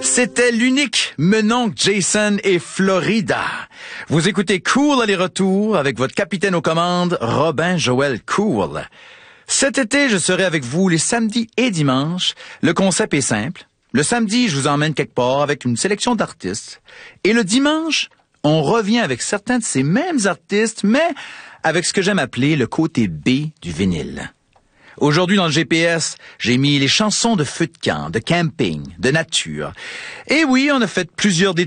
C'était l'unique Menon Jason et Florida. Vous écoutez Cool aller-retour avec votre capitaine aux commandes, Robin Joël Cool. Cet été, je serai avec vous les samedis et dimanches. Le concept est simple. Le samedi, je vous emmène quelque part avec une sélection d'artistes. Et le dimanche, on revient avec certains de ces mêmes artistes, mais avec ce que j'aime appeler le côté B du vinyle. Aujourd'hui, dans le GPS, j'ai mis les chansons de feu de camp, de camping, de nature. Et oui, on a fait plusieurs